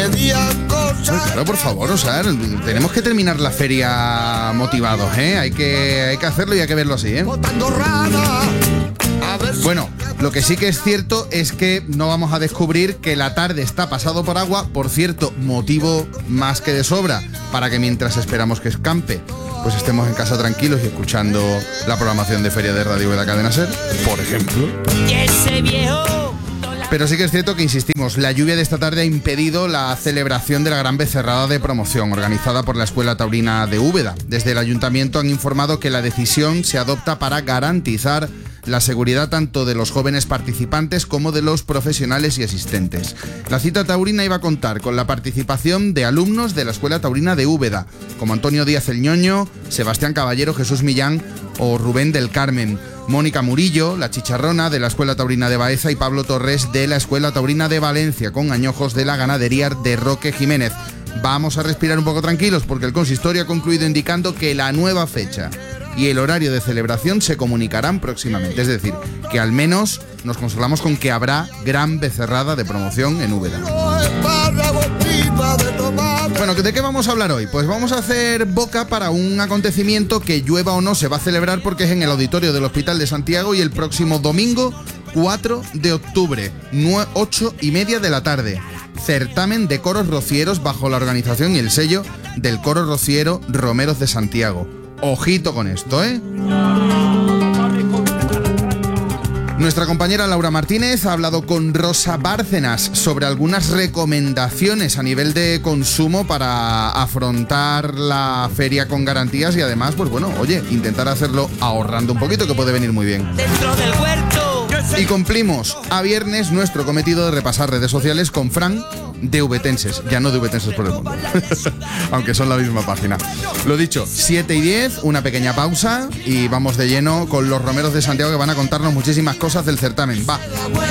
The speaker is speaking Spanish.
Claro, por favor, o sea, tenemos que terminar la feria motivados, ¿eh? Hay que hacerlo y hay que verlo así, ¿eh? Bueno, lo que sí que es cierto es que no vamos a descubrir que la tarde está pasado por agua. Por cierto, motivo más que de sobra para que mientras esperamos que escampe, pues estemos en casa tranquilos y escuchando la programación de Feria de Radio de la cadena SER, por ejemplo. Pero sí que es cierto que, insistimos, la lluvia de esta tarde ha impedido la celebración de la gran becerrada de promoción organizada por la Escuela Taurina de Úbeda. Desde el ayuntamiento han informado que la decisión se adopta para garantizar la seguridad tanto de los jóvenes participantes como de los profesionales y asistentes. La cita taurina iba a contar con la participación de alumnos de la Escuela Taurina de Úbeda, como Antonio Díaz el Ñoño, Sebastián Caballero, Jesús Millán o Rubén del Carmen, Mónica Murillo, la Chicharrona de la Escuela Taurina de Baeza y Pablo Torres de la Escuela Taurina de Valencia, con añojos de la ganadería de Roque Jiménez. Vamos a respirar un poco tranquilos porque el consistorio ha concluido indicando que la nueva fecha y el horario de celebración se comunicarán próximamente. Es decir, que al menos nos consolamos con que habrá gran becerrada de promoción en Úbeda. Bueno, ¿de qué vamos a hablar hoy? Pues vamos a hacer boca para un acontecimiento que, llueva o no, se va a celebrar porque es en el auditorio del Hospital de Santiago y el próximo domingo 4 de octubre, 8:30 de la tarde. Certamen de coros rocieros bajo la organización y el sello del coro rociero Romeros de Santiago. Ojito con esto, ¿eh? Nuestra compañera Laura Martínez ha hablado con Rosa Bárcenas sobre algunas recomendaciones a nivel de consumo para afrontar la feria con garantías y además, pues bueno, oye, intentar hacerlo ahorrando un poquito, que puede venir muy bien. Dentro del huerto. Y cumplimos a viernes nuestro cometido de repasar redes sociales con Fran de Ubetenses, ya no de Ubetenses por el mundo, aunque son la misma página. Lo dicho, 7:10, una pequeña pausa y vamos de lleno con los Romeros de Santiago, que van a contarnos muchísimas cosas del certamen. Va.